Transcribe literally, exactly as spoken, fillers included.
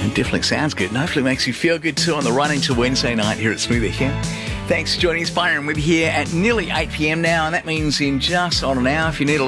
It definitely sounds good, and hopefully makes you feel good too on the run into Wednesday night here at Smooth F M. Thanks for joining us, Byron. We're here at nearly eight p.m. now, and that means in just on an hour, if you need a